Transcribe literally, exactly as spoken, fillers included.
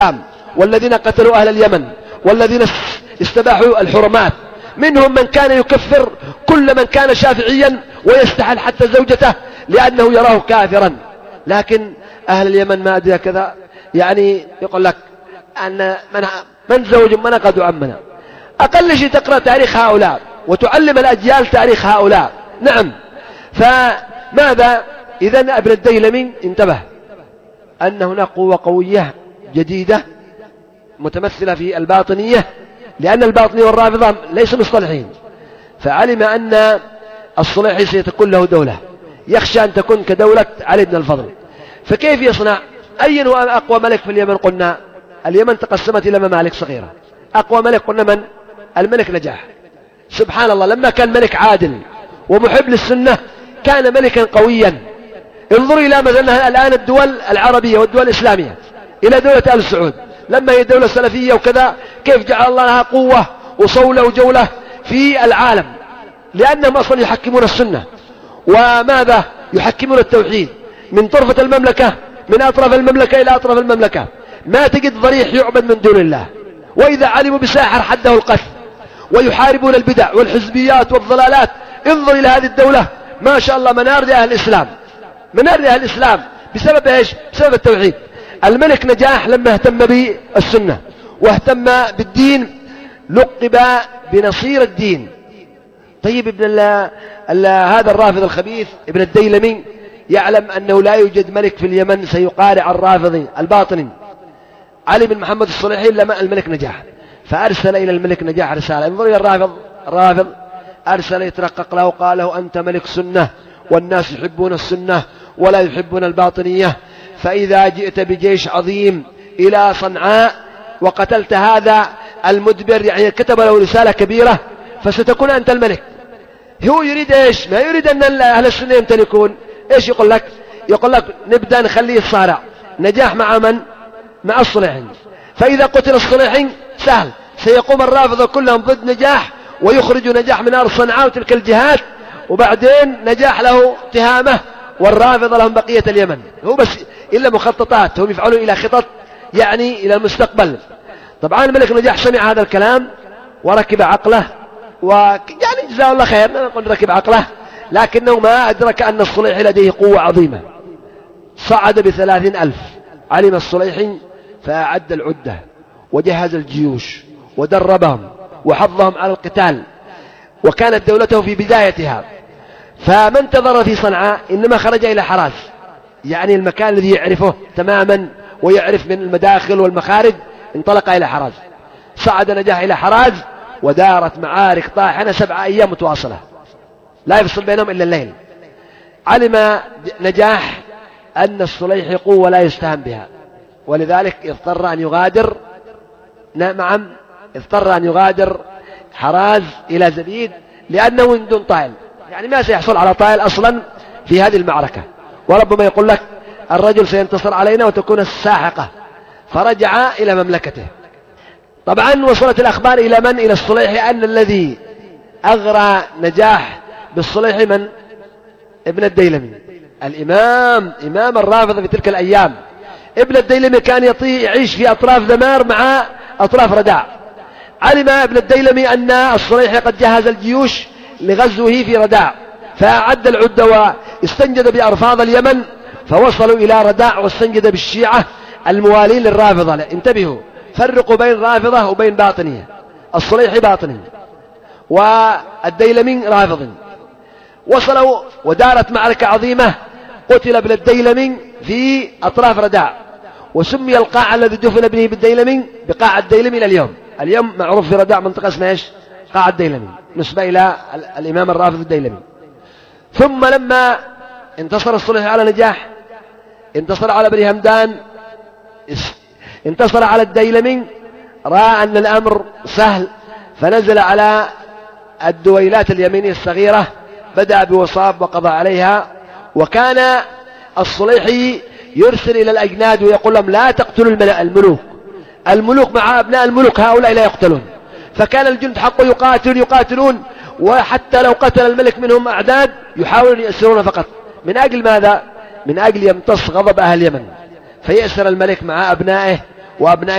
والذين قتلوا أهل اليمن والذين استباحوا الحرمات، منهم من كان يكفر كل من كان شافعيا ويستحل حتى زوجته لأنه يراه كافرا. لكن أهل اليمن ما أدري كذا، يعني يقول لك أن من, من زوج من أقدوا عمنا. أقل شيء تقرأ تاريخ هؤلاء وتعلم الأجيال تاريخ هؤلاء. نعم. فماذا إذن ابن الديلمي انتبه أن هناك قوة قوية جديدة متمثلة في الباطنية، لأن الباطنية والرافضة ليسوا مصطلحين، فعلم أن الصليحي سيتكون له دولة، يخشى أن تكون كدولة علي بن الفضل. فكيف يصنع؟ أي هو أقوى ملك في اليمن؟ قلنا اليمن تقسمت إلى ممالك صغيرة. أقوى ملك قلنا من؟ الملك نجاح. سبحان الله، لما كان ملك عادل ومحب للسنة كان ملكا قويا. انظروا إلى مثلا الآن الدول العربية والدول الإسلامية، إلى دولة آل سعود لما هي دولة سلفية وكذا، كيف جعل الله لها قوة وصولة وجولة في العالم، لأنهم أصلا يحكمون السنة. وماذا؟ يحكمون التوحيد من طرفة المملكة، من أطراف المملكة إلى أطراف المملكة، ما تجد ضريح يعبد من دون الله. وإذا علموا بساحر حده القتل، ويحاربون البدع والحزبيات والضلالات. انظر إلى هذه الدولة، ما شاء الله، منار لأهل الإسلام، منار لأهل الإسلام بسبب إيش؟ بسبب التوحيد. الملك نجاح لما اهتم بالسنة واهتم بالدين لقب بنصير الدين. طيب ابن الله الله هذا الرافض الخبيث ابن الديلمي يعلم أنه لا يوجد ملك في اليمن سيقارع الرافضي الباطني علي بن محمد الصليحي إلا الملك نجاح، فأرسل إلى الملك نجاح رسالة. انظر إلى الرافض، الرافض أرسل يترقق له، قال له أنت ملك سنة والناس يحبون السنة ولا يحبون الباطنية، فإذا جئت بجيش عظيم إلى صنعاء وقتلت هذا المدبر، يعني كتب له رسالة كبيرة، فستكون أنت الملك. هو يريد إيش؟ ما يريد أن أهل السنة يمتلكون. إيش يقول لك؟ يقول لك نبدأ نخليه الصارع نجاح مع من؟ مع الصليحي. فإذا قتل الصليحي سهل، سيقوم الرافضة كلهم ضد نجاح ويخرج نجاح من أرض صنعاء وتلك الجهات، وبعدين نجاح له تهامه والرافضة لهم بقية اليمن. هو بس إلا مخططات، هم يفعلون إلى خطط يعني إلى المستقبل. طبعا الملك نجاح سمع هذا الكلام وركب عقله، ويعني جزاه الله خير نقول ركب عقله، لكنه ما أدرك أن الصليحي لديه قوة عظيمة. صعد بثلاثين ألف، علم الصليحي فأعد العدة وجهز الجيوش ودربهم وحضهم على القتال، وكانت دولته في بدايتها. فما انتظر في صنعاء، إنما خرج إلى حراز، يعني المكان الذي يعرفه تماما ويعرف من المداخل والمخارج، انطلق إلى حراز. صعد نجاح إلى حراز ودارت معارك طاحنة سبعة أيام متواصلة لا يفصل بينهم إلا الليل. علم نجاح أن الصليحي قوة لا يستهان بها، ولذلك اضطر أن يغادر نعم اضطر أن يغادر حراز إلى زبيد، لأنه من دون طائل، يعني ما سيحصل على طائل أصلا في هذه المعركة، وربما يقول لك الرجل سينتصر علينا وتكون الساحقة. فرجع إلى مملكته. طبعا وصلت الأخبار إلى من؟ إلى الصليحي، أن الذي أغرى نجاح بالصليحي من؟ ابن الديلمي، الإمام إمام الرافضة في تلك الأيام. ابن الديلمي كان يطيع يعيش في أطراف ذمار مع أطراف رداع. علم ابن الديلمي أن الصليحي قد جهز الجيوش لغزوه في رداع، فأعد العدة واستنجد بأرفاض اليمن، فوصلوا إلى رداع واستنجد بالشيعة الموالين للرافضة. انتبهوا، فرقوا بين رافضة وبين باطنية. الصليحي باطني والديلمي رافضي. وصلوا ودارت معركة عظيمة، قتل ابن الديلمي في أطراف رداع، وسمي القاع الذي دفن ابنه بالديلمي بقاع الديلمي إلى اليوم. اليوم معروف في رداع منطقة اسمها ايش؟ قاع الديلمي، نسبة إلى الإمام الرافض الديلمي. ثم لما انتصر الصليحي على نجاح، انتصر على بني همدان، انتصر على الديلمي، رأى أن الأمر سهل، فنزل على الدويلات اليمينية الصغيرة، بدأ بوصاب وقضى عليها. وكان الصليحي يرسل إلى الأجناد ويقول لهم لا تقتلوا الملوك، الملوك مع أبناء الملوك هؤلاء لا يقتلون. فكان الجند حقه يقاتل يقاتلون، وحتى لو قتل الملك منهم أعداد يحاولون يأسرون فقط. من أجل ماذا؟ من أجل يمتص غضب أهل اليمن، فيأسر الملك مع أبنائه وأبناء